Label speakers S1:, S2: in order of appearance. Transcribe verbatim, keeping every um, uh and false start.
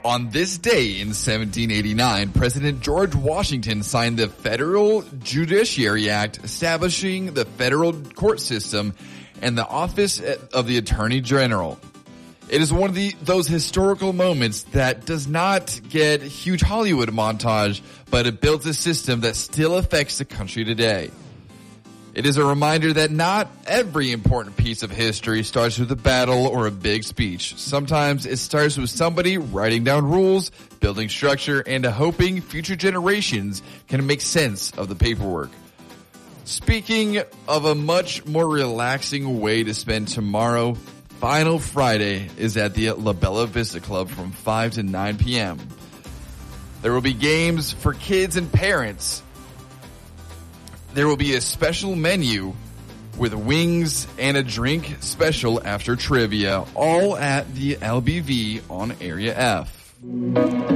S1: On this day in seventeen eighty-nine, President George Washington signed the Federal Judiciary Act, establishing the federal court system and the Office of the Attorney General. It is one of the those historical moments that does not get huge Hollywood montage, but it builds a system that still affects the country today. It is a reminder that not every important piece of history starts with a battle or a big speech. Sometimes it starts with somebody writing down rules, building structure, and hoping future generations can make sense of the paperwork. Speaking of a much more relaxing way to spend tomorrow, Final Friday is at the La Bella Vista Club from five to nine p.m. There will be games for kids and parents. There will be a special menu with wings and a drink special after trivia, all at the L B V on Area F.